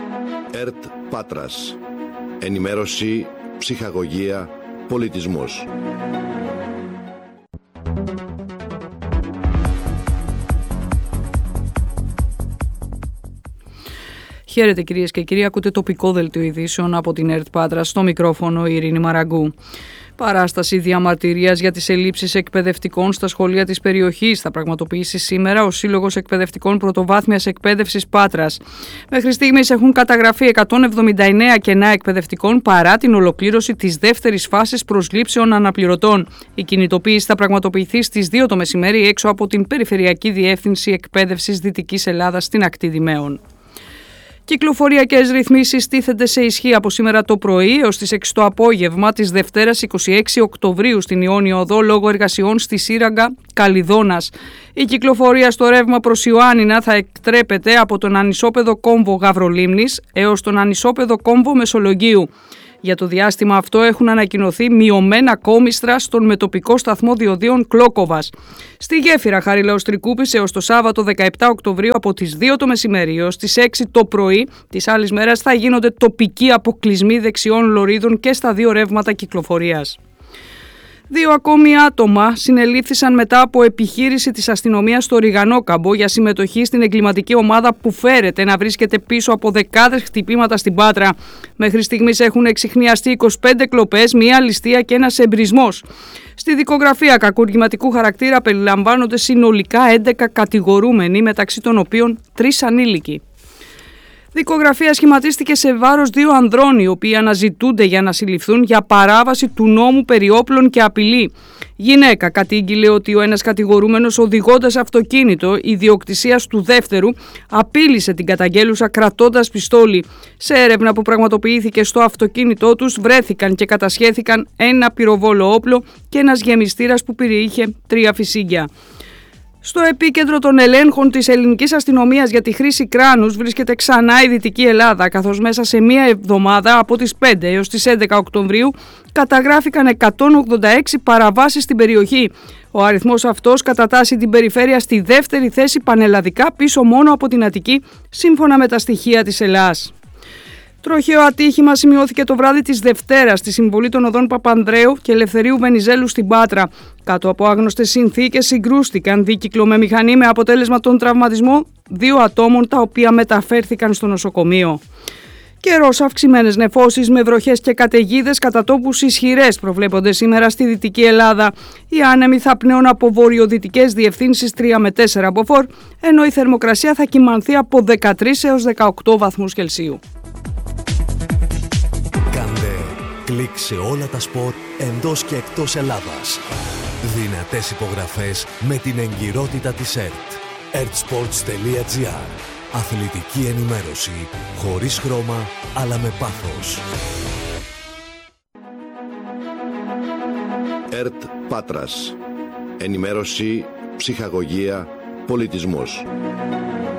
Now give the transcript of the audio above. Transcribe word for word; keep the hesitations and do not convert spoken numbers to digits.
ΕΡΤ Πάτρας. Ενημέρωση, ψυχαγωγία, πολιτισμός. Χαίρετε κυρίες και κύριοι, ακούτε τοπικό δελτίο ειδήσεων από την ΕΡΤ Πάτρας, στο μικρόφωνο η Ειρήνη Μαραγκού. Παράσταση διαμαρτυρίας για τις ελλείψεις εκπαιδευτικών στα σχολεία της περιοχής θα πραγματοποιήσει σήμερα ο Σύλλογος Εκπαιδευτικών Πρωτοβάθμιας Εκπαίδευσης Πάτρας. Μέχρι στιγμής έχουν καταγραφεί εκατόν εβδομήντα εννέα κενά εκπαιδευτικών παρά την ολοκλήρωση της δεύτερης φάσης προσλήψεων αναπληρωτών. Η κινητοποίηση θα πραγματοποιηθεί στις δύο το μεσημέρι έξω από την Περιφερειακή Διεύθυνση Εκπαίδευσης Δυτικής Ελλάδας στην ακτή Δημαίων. Κυκλοφοριακές ρυθμίσεις τίθενται σε ισχύ από σήμερα το πρωί έως τις έξι το απόγευμα της Δευτέρας εικοστή έκτη Οκτωβρίου στην Ιόνιο Οδό λόγω εργασιών στη σύραγγα Καλιδώνας. Η κυκλοφορία στο ρεύμα προς Ιωάννινα θα εκτρέπεται από τον ανισόπεδο κόμβο Γαβρολίμνης έως τον ανισόπεδο κόμβο Μεσολογγίου. Για το διάστημα αυτό έχουν ανακοινωθεί μειωμένα κόμιστρα στον μετοπικό σταθμό διοδίων Κλόκοβας. Στη γέφυρα Χαριλαούς Τρικούπης έως το Σάββατο δεκαεπτά Οκτωβρίου από τις δύο το μεσημέρι έως τις έξι το πρωί της άλλης μέρας θα γίνονται τοπικοί αποκλεισμοί δεξιών λωρίδων και στα δύο ρεύματα κυκλοφορίας. Δύο ακόμη άτομα συνελήφθησαν μετά από επιχείρηση της αστυνομίας στο Ριγανόκαμπο για συμμετοχή στην εγκληματική ομάδα που φέρεται να βρίσκεται πίσω από δεκάδες χτυπήματα στην Πάτρα. Μέχρι στιγμής έχουν εξιχνιαστεί είκοσι πέντε κλοπές, μία ληστεία και ένας εμπρισμός. Στη δικογραφία κακουργηματικού χαρακτήρα περιλαμβάνονται συνολικά έντεκα κατηγορούμενοι, μεταξύ των οποίων τρεις ανήλικοι. Δικογραφία σχηματίστηκε σε βάρος δύο ανδρών, οι οποίοι αναζητούνται για να συλληφθούν για παράβαση του νόμου περί όπλων και απειλή. Γυναίκα κατήγγειλε ότι ο ένας κατηγορούμενος οδηγώντας αυτοκίνητο ιδιοκτησίας του δεύτερου απείλησε την καταγγέλουσα κρατώντας πιστόλι. Σε έρευνα που πραγματοποιήθηκε στο αυτοκίνητό τους βρέθηκαν και κατασχέθηκαν ένα πυροβόλο όπλο και ένας γεμιστήρας που περιείχε τρία φυσίγγια. Στο επίκεντρο των ελέγχων της ελληνικής αστυνομίας για τη χρήση κράνους βρίσκεται ξανά η Δυτική Ελλάδα, καθώς μέσα σε μία εβδομάδα από τις πέντε έως τις έντεκα Οκτωβρίου καταγράφηκαν εκατόν ογδόντα έξι παραβάσεις στην περιοχή. Ο αριθμός αυτός κατατάσσει την περιφέρεια στη δεύτερη θέση πανελλαδικά, πίσω μόνο από την Αττική, σύμφωνα με τα στοιχεία της ΕΛΑΑΣ. Τροχαίο ατύχημα σημειώθηκε το βράδυ της Δευτέρας στη συμβολή των οδών Παπανδρέου και Ελευθερίου Βενιζέλου στην Πάτρα. Κάτω από άγνωστες συνθήκες συγκρούστηκαν δίκυκλο με μηχανή με αποτέλεσμα τον τραυματισμό δύο ατόμων, τα οποία μεταφέρθηκαν στο νοσοκομείο. Καιρός, αυξημένες νεφώσεις με βροχές και καταιγίδες κατά τόπους ισχυρές προβλέπονται σήμερα στη Δυτική Ελλάδα. Οι άνεμοι θα πνέουν από βορειοδυτικές διευθύνσεις τρία με τέσσερα μποφόρ, ενώ η θερμοκρασία θα κυμανθεί από δεκατρείς έως δεκαοκτώ βαθμούς Κελσίου. Κλικ σε όλα τα σπορ εντός και εκτός Ελλάδας. Δυνατές υπογραφές με την εγκυρότητα της ΕΡΤ. ερτsports τελεία gr. Αθλητική ενημέρωση χωρίς χρώμα αλλά με πάθος. ΕΡΤ Πάτρας. Ενημέρωση, ψυχαγωγία, πολιτισμός.